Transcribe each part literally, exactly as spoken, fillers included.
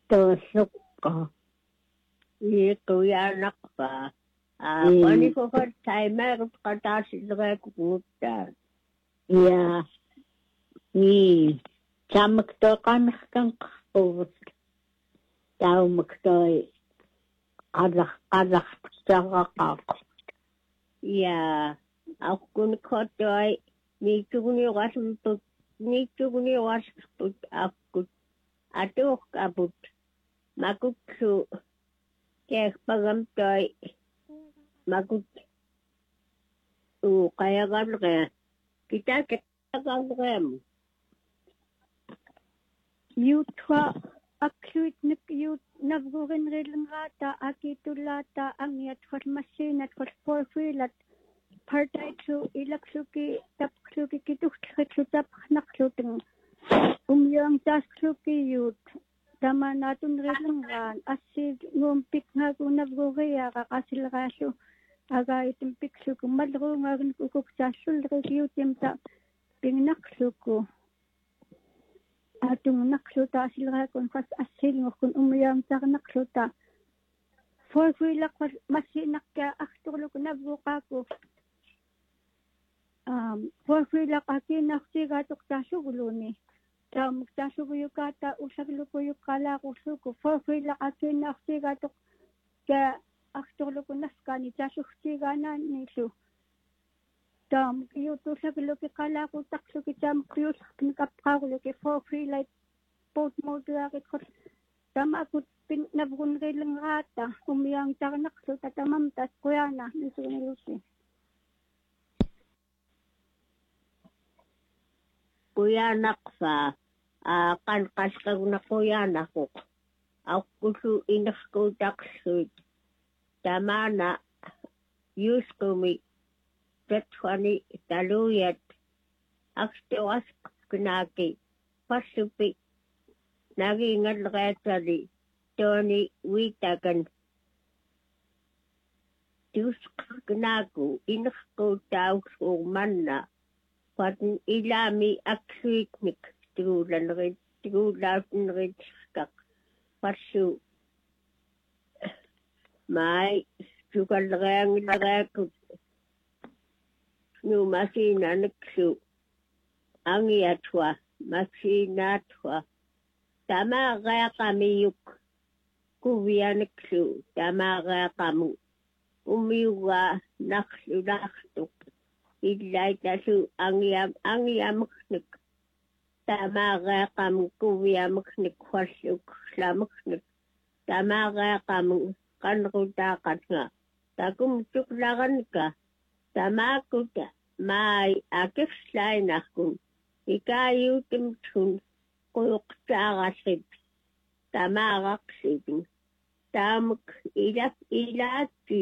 tuusukka iikuyanaqpa aa qanikukut taimerut qataasilleqaakukunguttaa ja i sammaktoqannerkan qarpuvut taumaktoi qallar qallartaraqaaqu ja aqunikottoi niittuguniuqasulput niittuguniuqasulput akkut atuuqqaput makuksu keerpagamtoi makut uqayaqalrea kitaqaqalream yutwa akluit nik yut navgurinrilngaata akitullaata angiat farmasinat farforfilat partaitu ilaksuki tapksuki kituhtritsu tapnaqlutin umyang tasksuki yut tamanatun rilngaan assid ngumpik ngaku navguriaqa qasilqaalu agaitim piksuku malruungarin kukuksasulrik yutimta pingnaqsuku atung naqluta asilqaakun qas assilngurkun umyang tarnaqluta forfilat masinaqqa arturluku navguqaaku um forfilat akinartigaatuqtaasuguluni taamuktaasuguyukaata usarlukuyuqqalaaqurluku forfilat akinartigaatuq ka arturluku naskani taasugtigaanaanniillu taam yutusagluki qalaaqutaqluki taamqyusaqni kapqaarluki forfilat potmotuaqit qot tamakut pin navgunrilngaata umyang tarnaqluta tamamtas quyana nisunilusi kuyanaqpa aa qalqasqagunaquyanaquk aqullu inerskutaqsuit tamana yuskumi tatwani taluyat akstuasqnaaki passupi nagingalreatali toni witakan tusqnaaku inerskutaausuurmanna Paten ilami aksuiknik tuulanrit tuulautenritskaq passu mai sukalleangileraakut nu masinaneksu angiatwa masinatwa tamaaqaaqamiyuk kuvianeksu tamaaqaaqamu umiuga naqlunaqtuq illaitasu angiam angiamuknik tamaaqaaqam kuviamuknik walluk lamuknik tamaaqaaqam qanrutaaqatnga takum tuklaqanka tamakuta mai akifslainaqkun ikayutimtun quyuqtaaqasip tamaaqaqsipin tamuk ilak ilaatti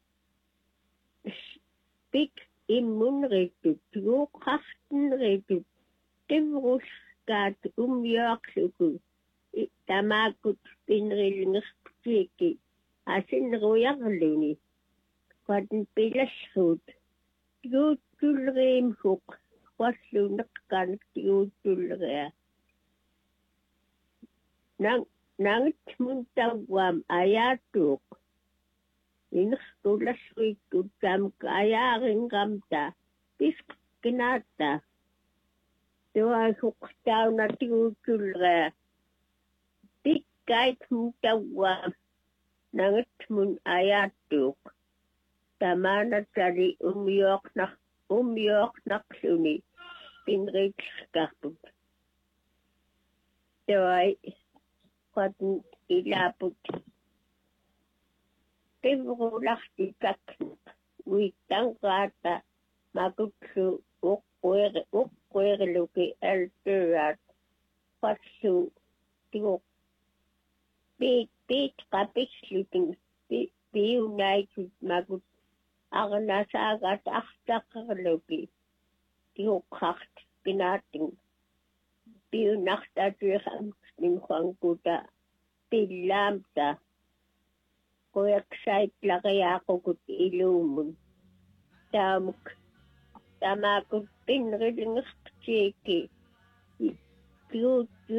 pik immunritut tuuqqartinritut timruskaat umyuaqluku tamakut pinrilngertiiki asinruyarluni qatin pilassuut tuutulriimhuq walluneqqanik tuutulria nang nangit muntawam ayaatuuq inertulassuikkut tamuk ayaarinqamta pisqinaata tuahuqtauna tuutulria pikkait muntawam nangitmun ayaatuuq tamanatali umyuaqnaq umyuaqnaqluni pinritskarput tuai qatin ilaput tivrularti kakna uittanqaata makutsu uqquere uqquereluki altuat passu tiuq Pit pit qapislutin piunaitut makut arnasaagat artaqerluki tiuqqart pinaatin piunartatuiram minhuankuta pillaamta qoyaksait laqiaaqukut iluumun taamuk tamakut pinrilingertiiki piut